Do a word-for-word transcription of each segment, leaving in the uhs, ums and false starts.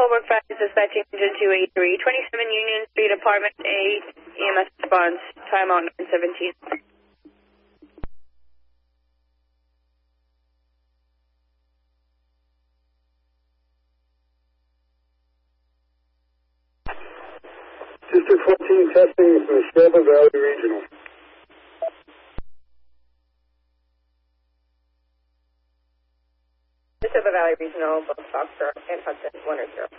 Holbrook five, dispatching engine two eighty-three, twenty-seven Union Street, apartment A, E M S response, timeout nine seventeen. District fourteen testing with Neshoba Valley Regional. Neshoba Valley Regional, both Foxtrot and Hudson, one or zero.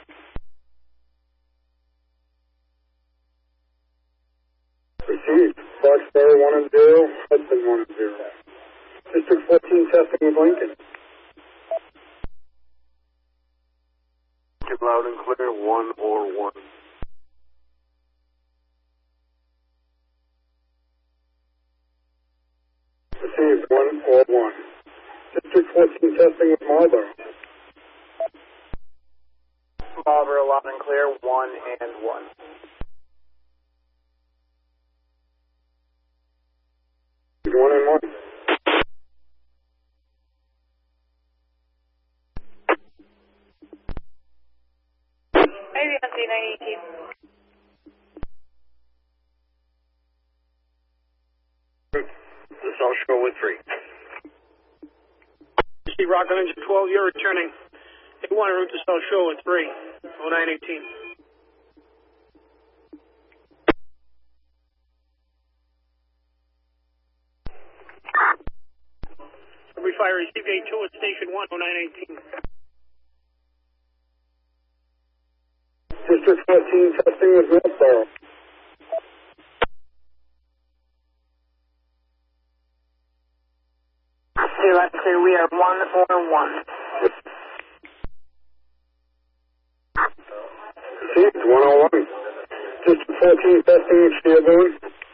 Received. Foxtrot one and zero, Hudson one and zero. District fourteen testing with Lincoln. Keep loud and clear, one or one. Received, one or one. District fourteen testing with Marlboro. Marlboro, loud and clear, one and one. One and one. Maybe on C nine eighteen. The South Shore with three. C Rocket Engine twelve, you're returning. A one route to South Shore with three, oh nine eighteen. Every fire received A two at station one, oh nine eighteen. District fourteen testing with Northborough. Zero, two, we are one or one. Received, one oh one. District fourteen testing with Dearborn.